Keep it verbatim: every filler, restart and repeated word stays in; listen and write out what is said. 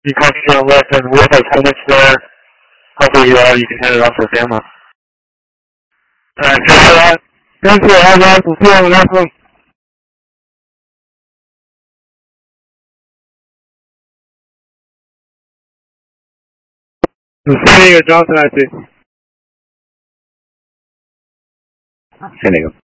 You concentrate on left and with like ten minutes there. Hopefully uh, you can hand it off to the family. Alright, thanks for that. Thanks for that, guys. We'll see you on the next one. San Diego Johnson, I see. San Diego.